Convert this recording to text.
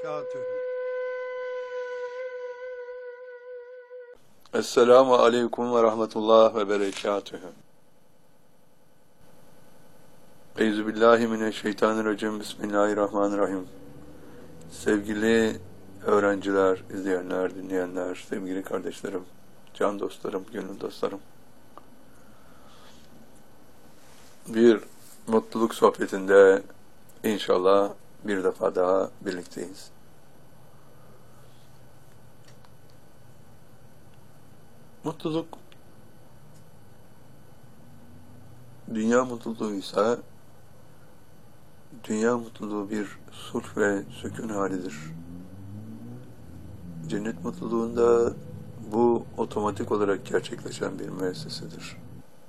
وبركاته. Esselamu aleyküm ve rahmetullah ve berekatühü. Euzubillahimineşşeytanirracim. Bismillahirrahmanirrahim. Sevgili öğrenciler, izleyenler, dinleyenler, sevgili kardeşlerim, can dostlarım, gönül dostlarım. Bir mutluluk sohbetinde inşallah bir defa daha birlikteyiz. Mutluluk, dünya mutluluğuysa, dünya mutluluğu bir sulh ve sükun halidir. Cennet mutluluğunda bu otomatik olarak gerçekleşen bir müessesedir.